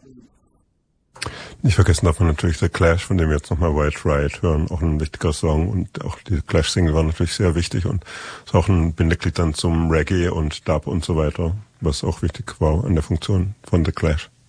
Nicht vergessen darf man natürlich The Clash, von dem wir jetzt nochmal Wild Ride hören, auch ein wichtiger Song, und auch die Clash-Single war natürlich sehr wichtig und ist auch ein Bindeglied dann zum Reggae und Dub und so weiter, was auch wichtig war an der Funktion von The Clash.